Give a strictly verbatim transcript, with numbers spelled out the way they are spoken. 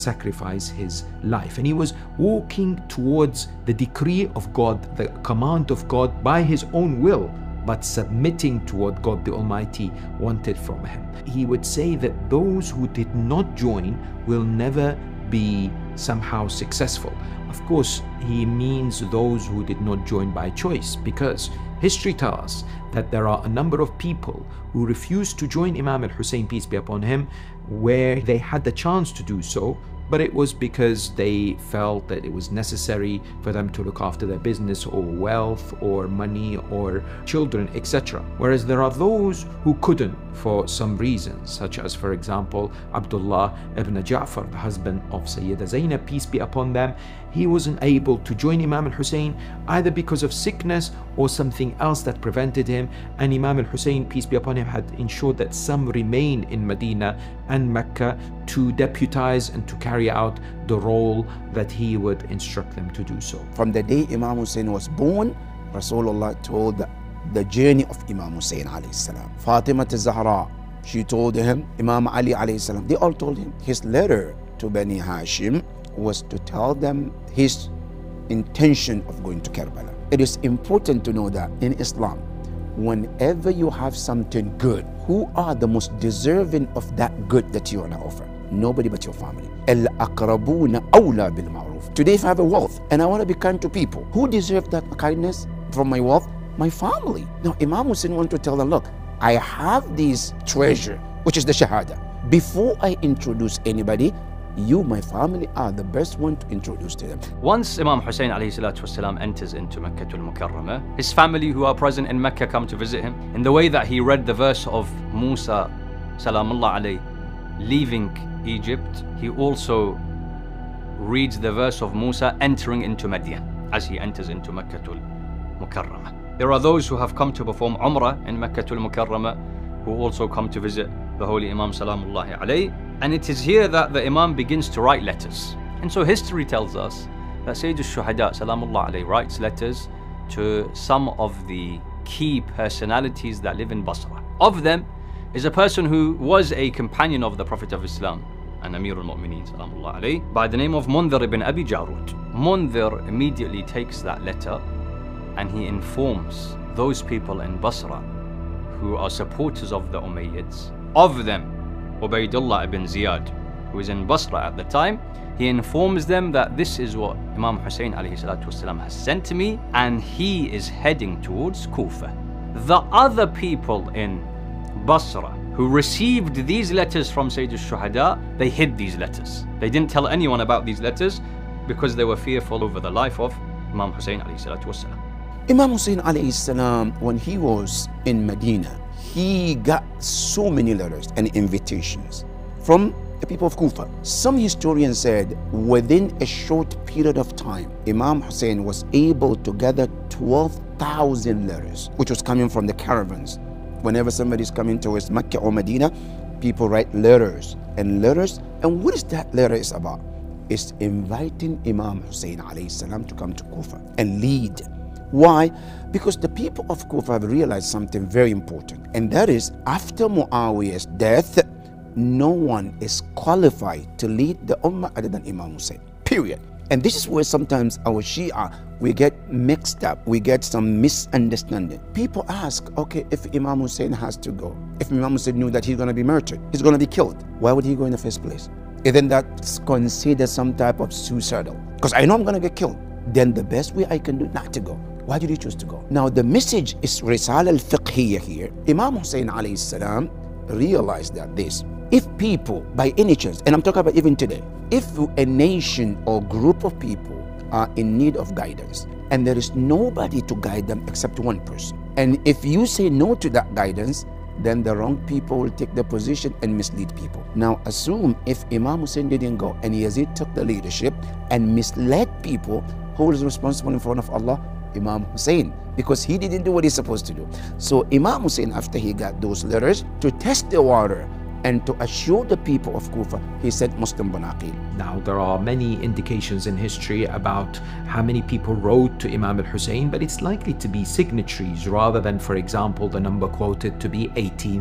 sacrifice his life. And he was walking towards the decree of God, the command of God by his own will, but submitting to what God the Almighty wanted from him. He would say that those who did not join will never be somehow successful. Of course, he means those who did not join by choice, because history tells us that there are a number of people who refused to join Imam al-Hussein, peace be upon him, where they had the chance to do so, but it was because they felt that it was necessary for them to look after their business or wealth or money or children, et cetera. Whereas there are those who couldn't for some reasons, such as, for example, Abdullah ibn Ja'far, the husband of Sayyida Zainab, peace be upon them. He wasn't able to join Imam al-Hussein either because of sickness or something else that prevented him, and Imam al-Hussein, peace be upon him, had ensured that some remain in Medina and Mecca to deputize and to carry out the role that he would instruct them to do so. From the day Imam Hussein was born, Rasulullah told the, the journey of Imam Hussein alayhi salam. Fatima al-Zahra, she told him, Imam Ali alayhi salam, they all told him. His letter to Bani Hashim was to tell them his intention of going to Karbala. It is important to know that in Islam, whenever you have something good, who are the most deserving of that good that you want to offer? Nobody but your family. Al-aqrabuna awla bil ma'ruf. Today, if I have a wealth and I want to be kind to people, who deserve that kindness from my wealth? My family. Now, Imam Hussein wanted to tell them, look, I have this treasure, which is the Shahada. Before I introduce anybody, you, my family, are the best one to introduce to them. Once Imam Hussein alayhi salatu wasalam enters into Mecca al-Mukarramah, his family who are present in Mecca come to visit him. In the way that he read the verse of Musa salamullah alayhi leaving Egypt, he also reads the verse of Musa entering into Madian as he enters into Mecca al-Mukarramah. There are those who have come to perform Umrah in Mecca al-Mukarramah who also come to visit the Holy Imam salamullahi alayhi. And it is here that the Imam begins to write letters. And so history tells us that Sayyid al-Shuhada salamullah alayhi writes letters to some of the key personalities that live in Basra. Of them is a person who was a companion of the Prophet of Islam and Amir al-Mu'mineen salamullah alayhi by the name of Mundhir ibn Abi Jarud. Mundhir immediately takes that letter and he informs those people in Basra who are supporters of the Umayyads. Of them, Ubaydullah ibn Ziyad, who is in Basra at the time, he informs them that this is what Imam Hussein alayhi salatu wasalam has sent to me, and he is heading towards Kufa. The other people in Basra who received these letters from Sayyid al-Shuhada, they hid these letters. They didn't tell anyone about these letters because they were fearful over the life of Imam Hussein alayhi salatu wasalam. Imam Hussein alayhi salam, when he was in Medina, he got so many letters and invitations from the people of Kufa. Some historians said within a short period of time, Imam Hussein was able to gather twelve thousand letters, which was coming from the caravans. Whenever somebody is coming towards Mecca or Medina, people write letters and letters. And what is that letter is about? It's inviting Imam Hussein alayhi salam to come to Kufa and lead. Why? Because the people of Kufa have realized something very important, and that is, after Muawiyah's death, no one is qualified to lead the Ummah other than Imam Hussein, period. And this is where sometimes our Shia, we get mixed up, we get some misunderstanding. People ask, okay, if Imam Hussein has to go, if Imam Hussein knew that he's going to be murdered, he's going to be killed, why would he go in the first place? Isn't that considered some type of suicidal? Because I know I'm going to get killed. Then the best way I can do not to go. Why did he choose to go? Now the message is Risala al-Fiqhiyya here. Imam Hussein alayhi salam realized that this, if people by any chance, and I'm talking about even today, if a nation or group of people are in need of guidance and there is nobody to guide them except one person, and if you say no to that guidance, then the wrong people will take the position and mislead people. Now assume if Imam Hussein didn't go and Yazid took the leadership and misled people, who is responsible in front of Allah? Imam Hussein, because he didn't do what he's supposed to do. So Imam Hussein, after he got those letters, to test the water and to assure the people of Kufa, he sent Muslim bin Aqil. Now, there are many indications in history about how many people wrote to Imam al-Hussein, but it's likely to be signatories rather than, for example, the number quoted to be eighteen